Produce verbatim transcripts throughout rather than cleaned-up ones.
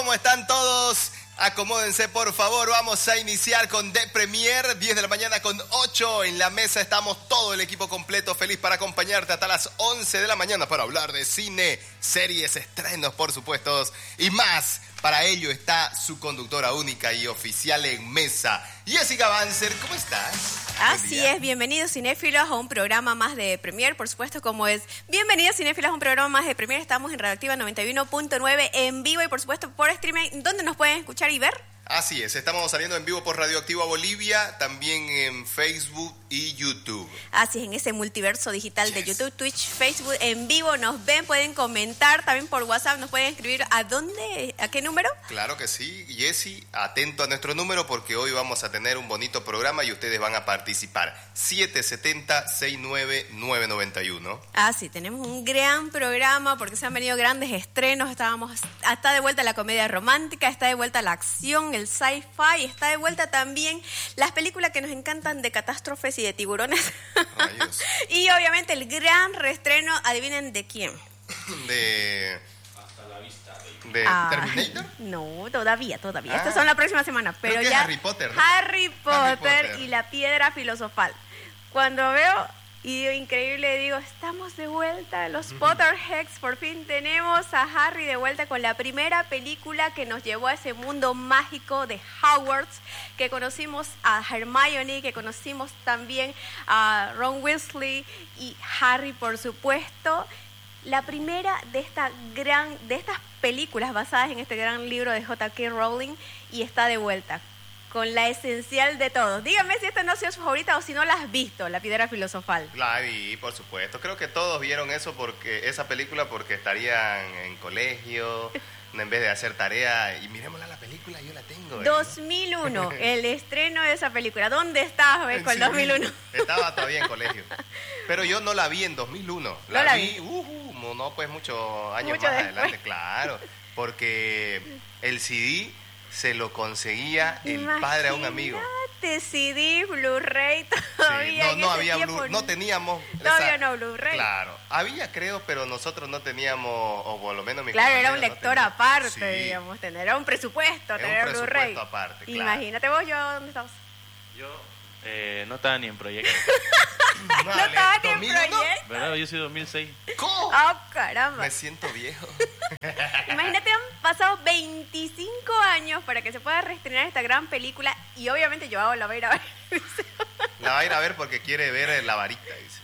¿Cómo están todos? Acomódense, por favor. Vamos a iniciar con The Premier, diez de la mañana con ocho. En la mesa estamos todo el equipo completo, feliz para acompañarte hasta las once de la mañana para hablar de cine, series, estrenos, por supuesto, y más. Para ello está su conductora única y oficial en mesa, Jessica Banzer. ¿Cómo estás? Así es, bienvenidos cinéfilos a un programa más de Premier, por supuesto, como es. Bienvenidos cinéfilos a un programa más de Premier. Estamos en Radioactiva noventa y uno punto nueve en vivo y por supuesto por streaming, donde nos pueden escuchar y ver. Así es, estamos saliendo en vivo por Radioactiva Bolivia, también en Facebook y YouTube. Así es, en ese multiverso digital yes. de YouTube, Twitch, Facebook, en vivo nos ven, pueden comentar, también por WhatsApp nos pueden escribir a dónde, a qué número. Claro que sí, Jessy, atento a nuestro número porque hoy vamos a tener un bonito programa y ustedes van a participar. siete siete cero, seis nueve nueve nueve uno. Ah, sí, tenemos un gran programa porque se han venido grandes estrenos, estábamos, está de vuelta la comedia romántica, está de vuelta la acción, el sci-fi, está de vuelta también las películas que nos encantan de catástrofes y de tiburones. Y obviamente el gran reestreno, adivinen de quién. De... Hasta la vista. ¿De ah, Terminator? No, todavía, todavía. Ah, Estas son la próxima semana, pero creo que ya... es Harry Potter, ¿no? Harry Potter, Harry Potter y la piedra filosofal. Cuando veo... Y digo, increíble, digo, estamos de vuelta, los uh-huh. Potterheads, por fin tenemos a Harry de vuelta con la primera película que nos llevó a ese mundo mágico de Hogwarts, que conocimos a Hermione, que conocimos también a Ron Weasley y Harry, por supuesto. La primera de esta gran, de estas películas basadas en este gran libro de J K Rowling, y está de vuelta con la esencial de todos. Dígame si esta no ha sido su favorita o si no la has visto, La Piedra Filosofal. La vi, por supuesto. Creo que todos vieron eso porque esa película porque estarían en colegio, en vez de hacer tarea. Y miremosla la película, yo la tengo. ¿eh? dos mil uno, el estreno de esa película. ¿Dónde estabas, Beco, el sí, dos mil uno? Estaba todavía en colegio. Pero yo no la vi en dos mil uno. La, no la vi, vi. Uh, no, pues muchos años Mucho más después. adelante, claro. Porque el C D... se lo conseguía el Imagínate, padre a un amigo. C D, Blu-ray, todavía sí, no, no había tiempo, Blu, no teníamos. Todavía esa, no Blu-ray. Claro, había creo, pero nosotros no teníamos, o por lo menos mi Claro, era un no lector tenía. aparte, Sí. digamos, tener era un presupuesto, Era tener un Blu-ray. presupuesto aparte, claro. Imagínate vos, yo, ¿dónde estabas? Yo eh, no estaba ni en proyecto. No, Vale, estaba ni en ¿dos mil uno? proyecto. ¿Verdad? Yo soy dos mil seis. ¿Cómo? Oh, caramba. Me siento viejo. Imagínate, han pasado veinticinco años para que se pueda reestrenar esta gran película y obviamente yo hago la voy a ir a ver. La va a ir a ver porque quiere ver La Varita, dice.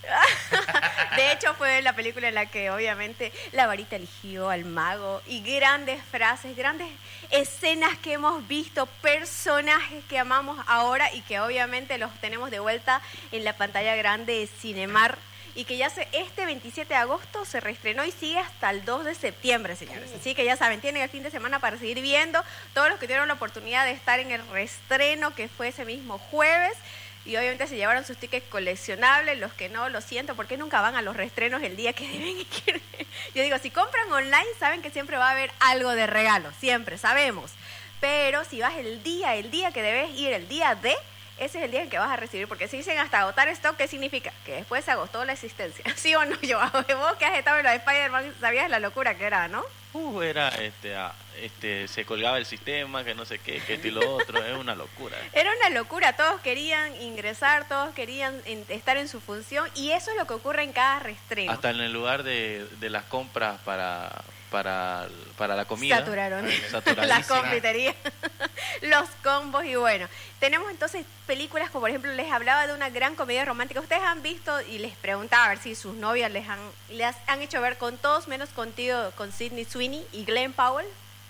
De hecho, fue la película en la que obviamente La Varita eligió al mago y grandes frases, grandes escenas que hemos visto, personajes que amamos ahora y que obviamente los tenemos de vuelta en la pantalla grande de Cinemar. Y que ya se, este veintisiete de agosto se reestrenó y sigue hasta el dos de septiembre, señores. Así que ya saben, tienen el fin de semana para seguir viendo. Todos los que tuvieron la oportunidad de estar en el reestreno, que fue ese mismo jueves, y obviamente se llevaron sus tickets coleccionables. Los que no, lo siento, porque nunca van a los reestrenos el día que deben y quieren. Yo digo, si compran online, saben que siempre va a haber algo de regalo, siempre, sabemos. Pero si vas el día, el día que debes ir, el día de... ese es el día en que vas a recibir, porque si dicen hasta agotar stock, ¿qué significa? Que después se agotó la existencia. ¿Sí o no, yo? Vos que has estado en lo de Spider-Man, sabías la locura que era, ¿no? Uh, era, este, ah, este, se colgaba el sistema, que no sé qué, que esto y lo otro, es una locura. Era una locura, todos querían ingresar, todos querían en, estar en su función, y eso es lo que ocurre en cada reestreno. Hasta en el lugar de, de las compras para... Para, para la comida. Saturaron las confiterías, los combos y bueno. Tenemos entonces películas como por ejemplo les hablaba de una gran comedia romántica. Ustedes han visto y les preguntaba a ver si sus novias les han, les han hecho ver Con Todos Menos Contigo con Sydney Sweeney y Glenn Powell.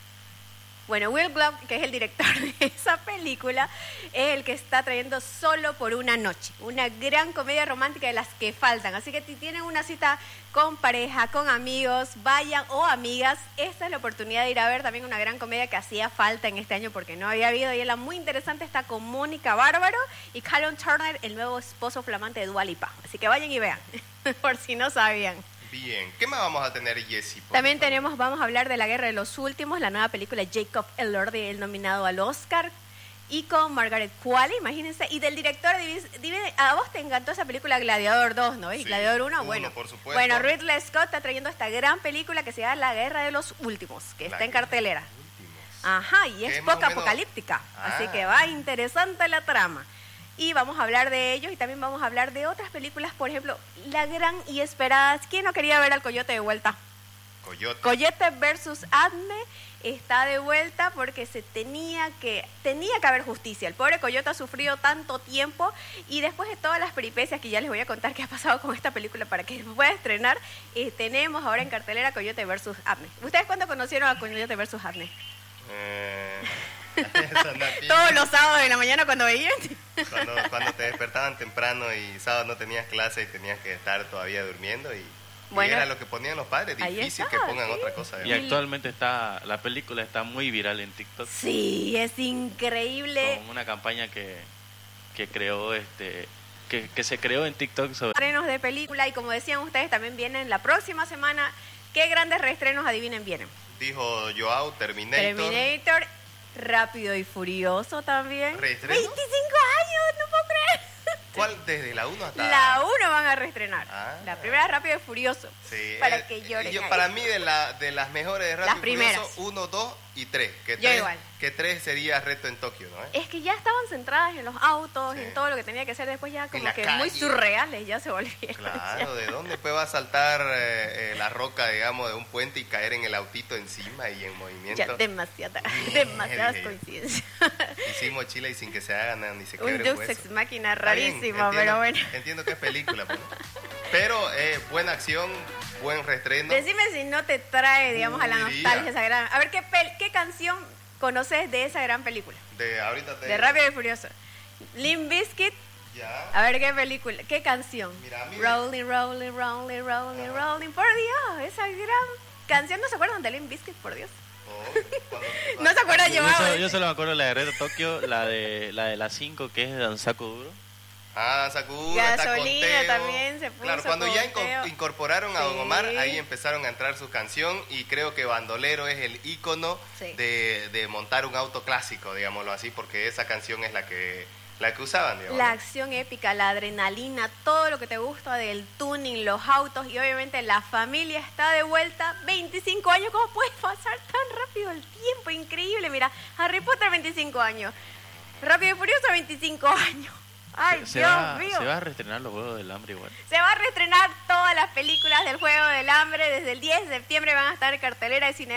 Bueno, Will Glover, que es el director de esa película, es el que está trayendo Solo por una noche. Una gran comedia romántica de las que faltan. Así que si tienen una cita con pareja, con amigos, vayan o amigas, esta es la oportunidad de ir a ver también una gran comedia que hacía falta en este año porque no había habido. Y la muy interesante está con Mónica Bárbaro y Callum Turner, el nuevo esposo flamante de Dua Lipa. Así que vayan y vean, por si no sabían. Bien, ¿qué más vamos a tener, Jessy? También favor? tenemos, vamos a hablar de La Guerra de los Últimos, la nueva película Jacob Elordi, el nominado al Oscar, y con Margaret Qualley, imagínense, y del director, a vos te encantó esa película Gladiador dos, ¿no? ¿Y sí, Gladiador uno? Bueno, por supuesto. Bueno, Ridley Scott está trayendo esta gran película que se llama La Guerra de los Últimos, que la está en cartelera. Ajá, y es, es más o poco menos- apocalíptica, Ah. así que va interesante la trama. Y vamos a hablar de ellos y también vamos a hablar de otras películas, por ejemplo, la gran y esperada. ¿Quién no quería ver al Coyote de vuelta? Coyote. Coyote versus Adme está de vuelta porque se tenía que tenía que haber justicia. El pobre Coyote ha sufrido tanto tiempo y después de todas las peripecias que ya les voy a contar qué ha pasado con esta película para que se pueda estrenar, eh, tenemos ahora en cartelera Coyote versus Adme. ¿Ustedes cuándo conocieron a Coyote versus Adme? Eh, esa no es Todos los sábados de la mañana cuando veían. Cuando, cuando te despertaban temprano y sábado no tenías clase y tenías que estar todavía durmiendo y, Bueno, y era lo que ponían los padres, ahí difícil está, que pongan sí. otra cosa. Y digamos. actualmente está, la película está muy viral en TikTok. Sí, es increíble. Con una campaña que, que creó este que, que se creó en TikTok sobre Estrenos de película y como decían ustedes también vienen la próxima semana. ¿Qué grandes reestrenos adivinen vienen? Dijo Joao, Terminator. Terminator, Rápido y Furioso también. ¿Reestreno? veinticinco años, no puedo creer. ¿Cuál? Desde la uno hasta... La uno van a reestrenar. Ah. La primera es Rápido y Furioso. Sí, Para eh, que lloren yo, ahí. para mí de, la, de las mejores de Rápido Las y Furioso, primeras. uno, dos y tres. Que Yo tres, igual. Que tres sería Reto en Tokio, ¿no? Es que ya estaban centradas en los autos, Sí. en todo lo que tenía que ser después ya como la que muy calle. surreales ya se volvieron. Claro, ¿de dónde pues va a saltar eh, eh, la roca, digamos, de un puente y caer en el autito encima y en movimiento? Ya, demasiada, Bien, demasiadas bien. coincidencias. Hicimos chile y sin que se hagan nada, ni se Un quiebre Deus hueso. Ex Máquina Está bien, rarísimo, entiendo- pero bueno. Entiendo que es película, pues, ¿no? Pero eh, buena acción, buen reestreno. Decime si no te trae, digamos, a la Diría. nostalgia esa gran... A ver, ¿qué, pel- qué canción conoces de esa gran película? De ahorita te De Rápido y Furioso. Limp Bizkit, Ya. a ver, ¿qué película? ¿Qué canción? Mira, a mí- Rolling, rolling, rolling, rolling, Ajá. rolling. Por Dios, esa gran canción. ¿No se acuerdan de Limp Bizkit, por Dios? Oh, cuando- No se acuerdan, yo, Joao. solo, yo solo me acuerdo de la de Reto Tokio, la de la de las cinco que es de Danzaku Duro. Ah, Sakura, está Gasolina Conteo. también se puso Claro, cuando ya inco- Conteo. incorporaron a Don Sí. Omar, ahí empezaron a entrar su canción y creo que Bandolero es el ícono Sí. de, de montar un auto clásico, digámoslo así, porque esa canción es la que la que usaban, digamos. La acción épica, la adrenalina, todo lo que te gusta del tuning, los autos y obviamente la familia está de vuelta. veinticinco años, ¿cómo puede pasar tan rápido el tiempo? Increíble, mira, Harry Potter veinticinco años, Rápido y Furioso veinticinco años. Ay, se, Dios va, mío. se va a reestrenar los Juegos del Hambre igual. Se va a reestrenar todas las películas del Juego del Hambre. Desde el diez de septiembre van a estar en cartelera de cine.